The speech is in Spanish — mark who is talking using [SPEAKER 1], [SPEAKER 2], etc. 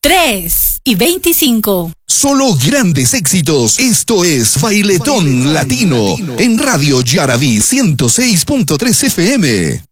[SPEAKER 1] 3:25.
[SPEAKER 2] Solo grandes éxitos. Esto es Bailetón Latino en Radio Yaraví 106.3 FM.